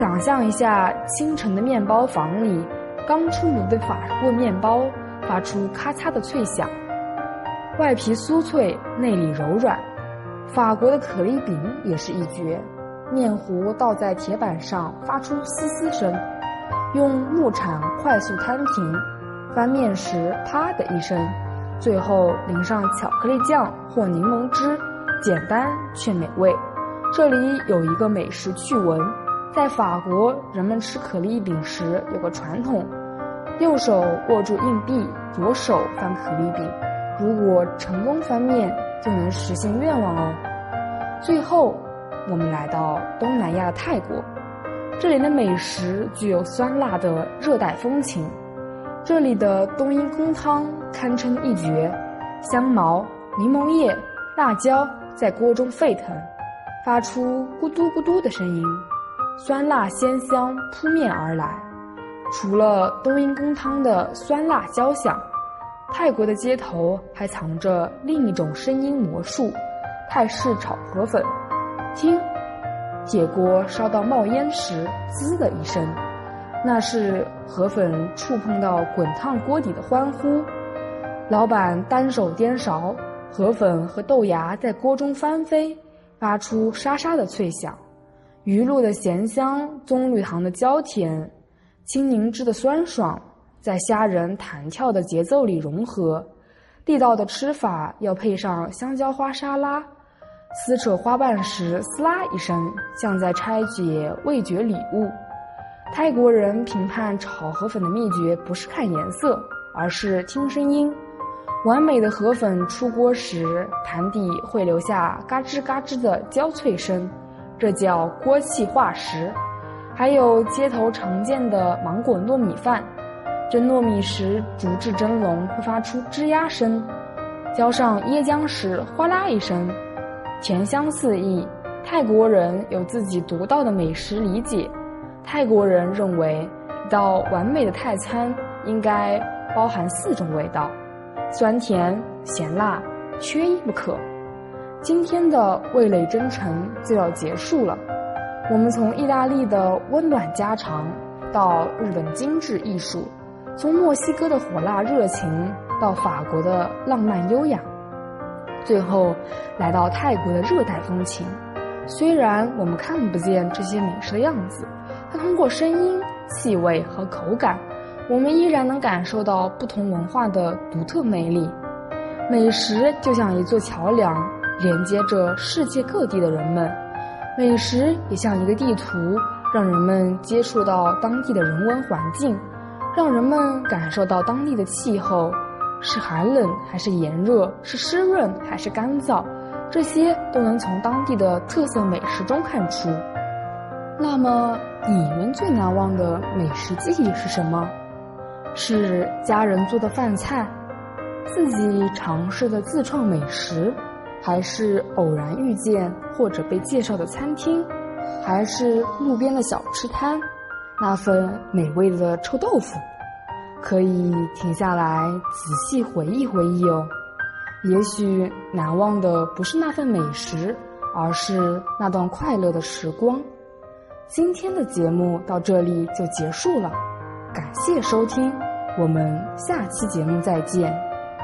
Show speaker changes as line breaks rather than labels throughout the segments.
想象一下清晨的面包房里，刚出炉的法国面包发出咔嚓的脆响，外皮酥脆，内里柔软。法国的可丽饼也是一绝，面糊倒在铁板上发出嘶嘶声，用木铲快速摊平，翻面时啪的一声，最后淋上巧克力酱或柠檬汁，简单却美味。这里有一个美食趣闻，在法国，人们吃可丽饼时有个传统，右手握住硬币，左手翻可丽饼，如果成功翻面，就能实现愿望哦。最后，我们来到东南亚的泰国，这里的美食具有酸辣的热带风情。这里的冬阴功汤堪称一绝，香茅、柠檬叶、辣椒在锅中沸腾，发出咕嘟咕嘟的声音，酸辣鲜香扑面而来。除了冬阴功汤的酸辣交响，泰国的街头还藏着另一种声音魔术——泰式炒河粉。听，铁锅烧到冒烟时，滋的一声，那是河粉触碰到滚烫锅底的欢呼。老板单手颠勺，河粉和豆芽在锅中翻飞，发出沙沙的脆响。鱼露的咸香，棕榈糖的焦甜，青柠汁的酸爽，在虾仁弹跳的节奏里融合。地道的吃法要配上香蕉花沙拉，撕扯花瓣时撕拉一声，像在拆解味觉礼物。泰国人评判炒河粉的秘诀不是看颜色，而是听声音。完美的河粉出锅时，盘底会留下嘎吱嘎吱的焦脆声，这叫锅气化食。还有街头常见的芒果糯米饭，蒸糯米时竹制蒸笼会发出吱呀声，浇上椰浆时哗啦一声，甜香四溢。泰国人有自己独到的美食理解，泰国人认为一道完美的泰餐应该包含4种味道，酸甜咸辣，缺一不可。今天的味蕾真诚就要结束了，我们从意大利的温暖家常到日本精致艺术，从墨西哥的火辣热情到法国的浪漫优雅，最后来到泰国的热带风情。虽然我们看不见这些美食的样子，但通过声音、气味和口感，我们依然能感受到不同文化的独特魅力。美食就像一座桥梁，连接着世界各地的人们。美食也像一个地图，让人们接触到当地的人文环境，让人们感受到当地的气候，是寒冷还是炎热，是湿润还是干燥，这些都能从当地的特色美食中看出。那么你们最难忘的美食记忆是什么？是家人做的饭菜，自己尝试的自创美食，还是偶然遇见或者被介绍的餐厅，还是路边的小吃摊，那份美味的臭豆腐？可以停下来仔细回忆回忆哦。也许难忘的不是那份美食，而是那段快乐的时光。今天的节目到这里就结束了，感谢收听，我们下期节目再见。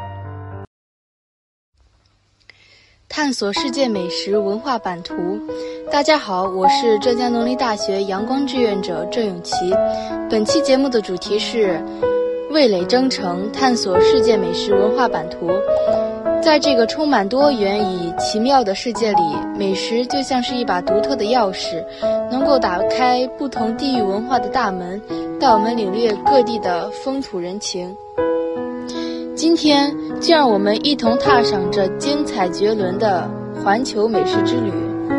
探索世界美食文化版图。大家好，我是浙江农林大学阳光志愿者郑永琪。本期节目的主题是味蕾征程，探索世界美食文化版图。在这个充满多元与奇妙的世界里，美食就像是一把独特的钥匙，能够打开不同地域文化的大门，带我们领略各地的风土人情。今天就让我们一同踏上这精彩绝伦的环球美食之旅，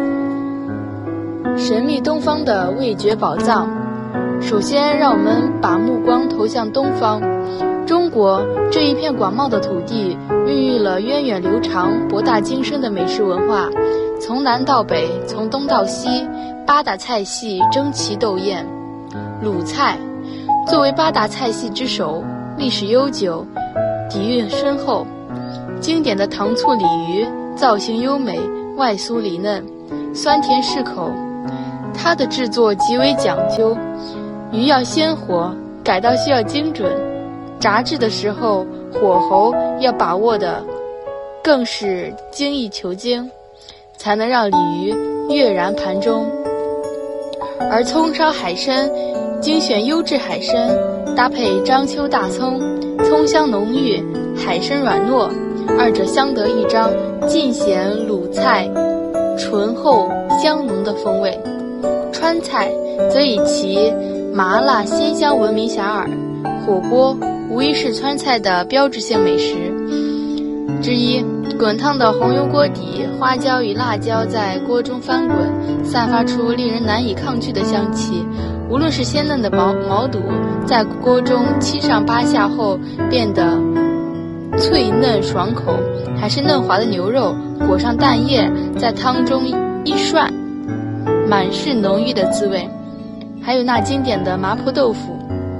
神秘东方的味觉宝藏。首先让我们把目光投向东方，中国这一片广袤的土地孕育了源远流长、博大精深的美食文化，从南到北，从东到西，八大菜系争奇斗艳。鲁菜作为八大菜系之首，历史悠久，底蕴深厚。经典的糖醋鲤鱼造型优美，外酥里嫩，酸甜适口。 它的制作极为讲究，鱼要鲜活，改刀需要精准，炸制的时候火候要把握的更是精益求精，才能让鲤鱼跃然盘中。而葱烧海参，精选优质海参，搭配章丘大葱，葱香浓郁，海参软糯，二者相得益彰，尽显鲁菜醇厚香浓的风味。川菜则以其麻辣鲜香闻名遐迩，火锅无疑是川菜的标志性美食之一。滚烫的红油锅底，花椒与辣椒在锅中翻滚，散发出令人难以抗拒的香气。无论是鲜嫩的毛肚在锅中七上八下后变得脆嫩爽口，还是嫩滑的牛肉裹上蛋液在汤中一涮，满是浓郁的滋味。还有那经典的麻婆豆腐，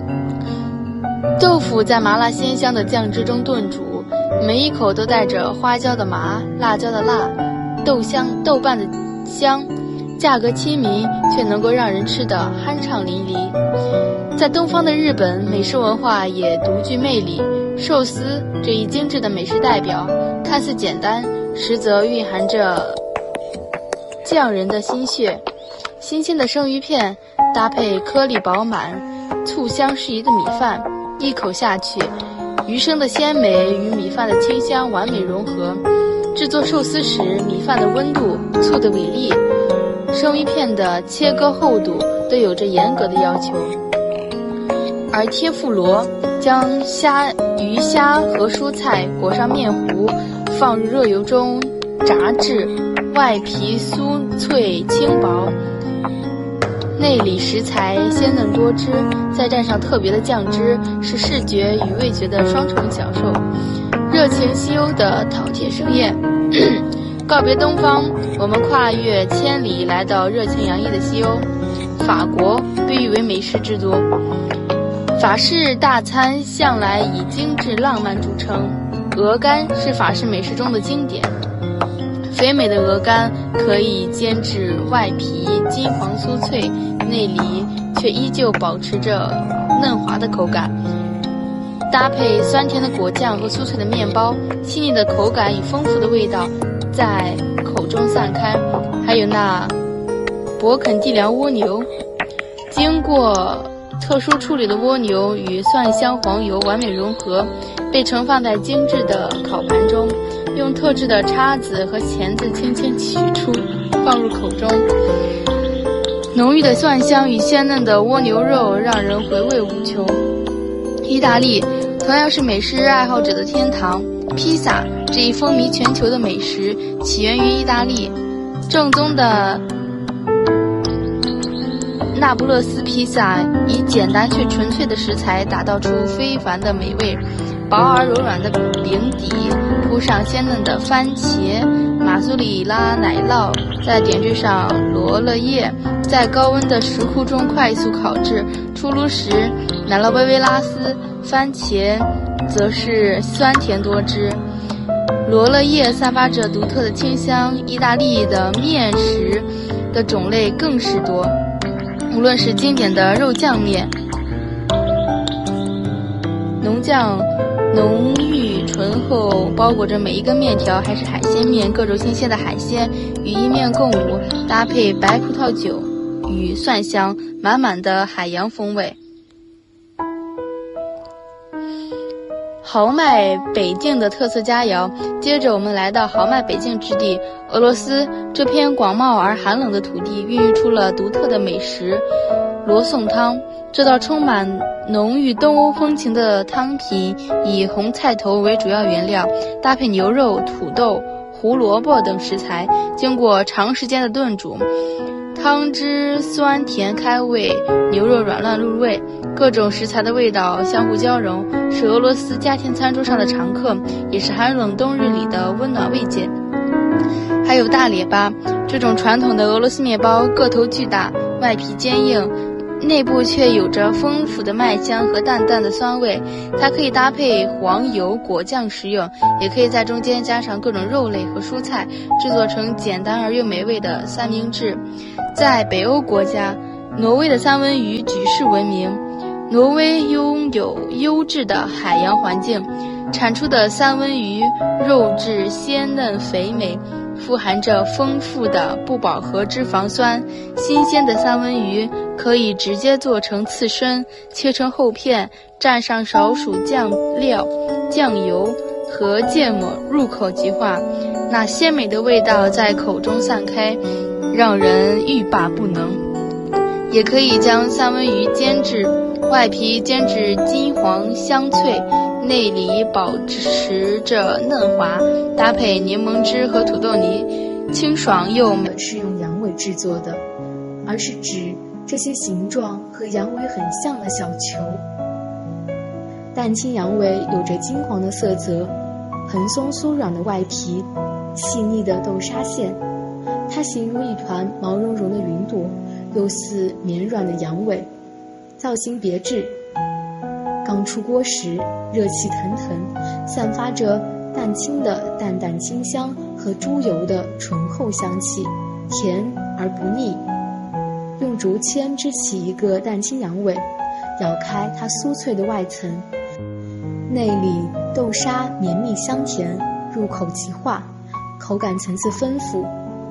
豆腐在麻辣鲜香的酱汁中炖煮，每一口都带着花椒的麻、辣椒的辣、豆瓣的香，价格亲民，却能够让人吃得酣畅淋漓。在东方的日本，美食文化也独具魅力。寿司这一精致的美食代表，看似简单，实则蕴含着匠人的心血。新鲜的生鱼片搭配颗粒饱满、醋香适宜的米饭，一口下去，鱼生的鲜美与米饭的清香完美融合。制作寿司时，米饭的温度、醋的比例、生鱼片的切割厚度都有着严格的要求。而贴妇罗将鱼虾和蔬菜裹上面糊，放入热油中炸制，外皮酥脆轻薄，内里食材鲜嫩多汁，再蘸上特别的酱汁，是视觉与味觉的双重享受。热情西欧的饕餮盛宴告别东方，我们跨越千里来到热情洋溢的西欧。法国被誉为美食之都，法式大餐向来以精致浪漫著称，鹅肝是法式美食中的经典。肥美的鹅肝可以煎至外皮金黄酥脆，内里却依旧保持着嫩滑的口感，搭配酸甜的果酱和酥脆的面包，细腻的口感与丰富的味道在口中散开。还有那勃肯地良蜗牛，经过特殊处理的蜗牛与蒜香黄油完美融合，被盛放在精致的烤盘中，用特制的叉子和钳子轻轻取出，放入口中。浓郁的蒜香与鲜嫩的蜗牛肉让人回味无穷。意大利同样是美食爱好者的天堂，披萨这一风靡全球的美食起源于意大利。正宗的那不勒斯披萨以简单却纯粹的食材打造出非凡的美味，薄而柔软的饼底铺上鲜嫩的番茄、马苏里拉奶酪，再点缀上罗勒叶，在高温的石窟中快速烤制。出炉时奶酪微微拉丝，番茄则是酸甜多汁，罗勒叶散发着独特的清香。意大利的面食的种类更是多，无论是经典的肉酱面，浓酱浓郁醇厚，包裹着每一根面条，还是海鲜面，各种新鲜的海鲜与意面共舞，搭配白葡萄酒与蒜香，满满的海洋风味。豪迈北境的特色佳肴，接着我们来到豪迈北境之地俄罗斯。这片广袤而寒冷的土地孕育出了独特的美食罗宋汤。这道充满浓郁东欧风情的汤品以红菜头为主要原料，搭配牛肉、土豆、胡萝卜等食材，经过长时间的炖煮，汤汁酸甜开胃，牛肉软烂入味，各种食材的味道相互交融，是俄罗斯家庭餐桌上的常客，也是寒冷冬日里的温暖慰藉。还有大列巴，这种传统的俄罗斯面包个头巨大，外皮坚硬， 内部却有着丰富的麦香和淡淡的酸味。它可以搭配黄油果酱食用，也可以在中间加上各种肉类和蔬菜，制作成简单而又美味的三明治。在北欧国家，挪威的三文鱼举世闻名。挪威拥有优质的海洋环境，产出的三文鱼肉质鲜嫩肥美，富含着丰富的不饱和脂肪酸。新鲜的三文鱼可以直接做成刺身，切成厚片，蘸上少许酱料、酱油和芥末，入口即化。那鲜美的味道在口中散开，让人欲罢不能。也可以将三文鱼煎制，外皮煎至金黄香脆，内里保持着嫩滑，搭配柠檬汁和土豆泥，清爽又美。
是用羊尾制作的，而是指这些形状和羊尾很像的小球。蛋清羊尾有着金黄的色泽，蓬松酥软的外皮，细腻的豆沙馅，它形如一团毛茸茸的云朵，又似绵软的羊尾，造型别致。刚出锅时热气腾腾，散发着蛋清的淡淡清香和猪油的醇厚香气，甜而不腻。用竹签支起一个蛋清羊尾，咬开它酥脆的外层，内里豆沙绵密香甜，入口即化，口感层次丰富。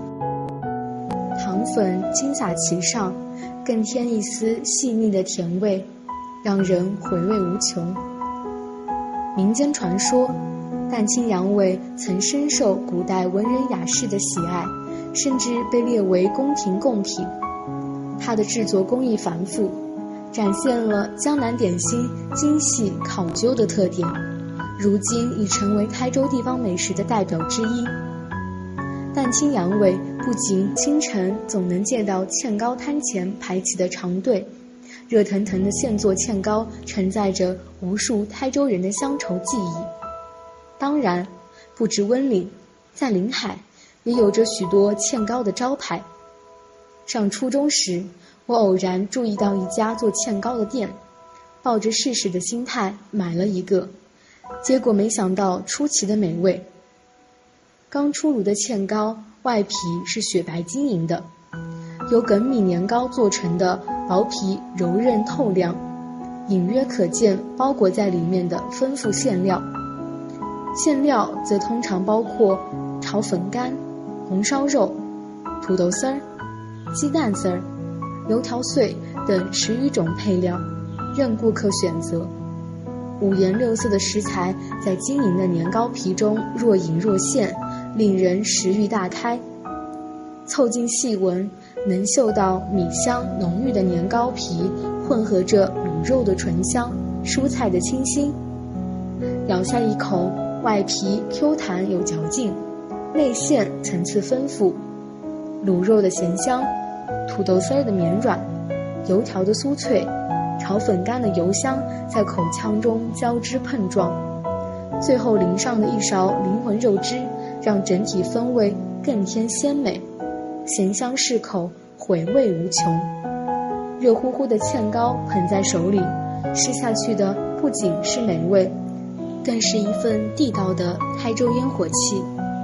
糖粉倾洒其上，更添一丝细腻的甜味，让人回味无穷。民间传说，蛋清羊尾曾深受古代文人雅士的喜爱，甚至被列为宫廷贡品。它的制作工艺繁复，展现了江南点心精细考究的特点，如今已成为台州地方美食的代表之一。蛋清羊尾不仅清晨总能见到芡糕摊前排起的长队，热腾腾的现做芡糕承载着无数台州人的乡愁记忆。当然，不止温岭，在临海也有着许多芡糕的招牌。上初中时，我偶然注意到一家做芡糕的店，抱着试试的心态买了一个，结果没想到出奇的美味。刚出炉的芡糕外皮是雪白晶莹的，由粳米年糕做成的薄皮柔韧透亮，隐约可见包裹在里面的丰富馅料。馅料则通常包括炒粉干、红烧肉、土豆丝儿、鸡蛋丝儿、油条碎等10余种配料，任顾客选择。五颜六色的食材在晶莹的年糕皮中若隐若现，令人食欲大开。凑近细闻，能嗅到米香浓郁的年糕皮混合着卤肉的醇香，蔬菜的清新。咬下一口，外皮 Q 弹有嚼劲，内馅层次丰富，卤肉的咸香，土豆丝儿的绵软，油条的酥脆，炒粉干的油香在口腔中交织碰撞，最后淋上的一勺灵魂肉汁，让整体风味更添鲜美，咸香适口，回味无穷。热乎乎的芡糕捧在手里，吃下去的不仅是美味，更是一份地道的台州烟火气。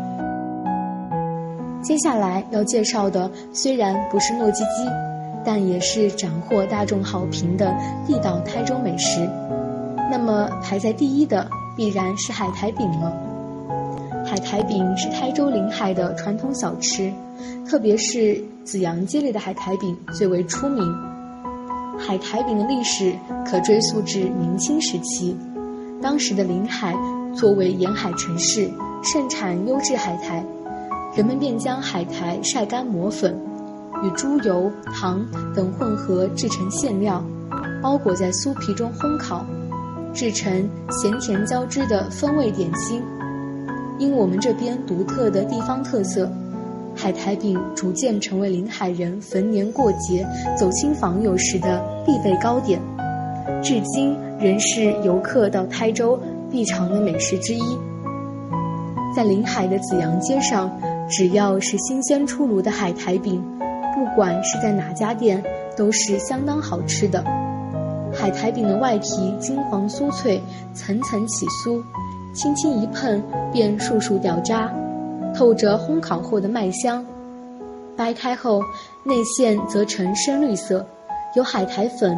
接下来要介绍的虽然不是糯叽叽，但也是斩获大众好评的地道台州美食。那么排在第一的必然是海苔饼了。海苔饼是台州临海的传统小吃，特别是紫阳街里的海苔饼最为出名。海苔饼的历史可追溯至明清时期，当时的临海作为沿海城市，盛产优质海苔，人们便将海苔晒干磨粉，与猪油、糖等混合制成馅料，包裹在酥皮中烘烤，制成咸甜交织的风味点心。因我们这边独特的地方特色，海苔饼逐渐成为临海人逢年过节走亲访友时的必备糕点，至今仍是游客到台州必尝的美食之一。在临海的紫阳街上，只要是新鲜出炉的海苔饼，不管是在哪家店， 都是相当好吃的。海苔饼的外皮金黄酥脆，层层起酥，轻轻一碰便簌簌掉渣，透着烘烤后的麦香。掰开后，内馅则呈深绿色，有海苔粉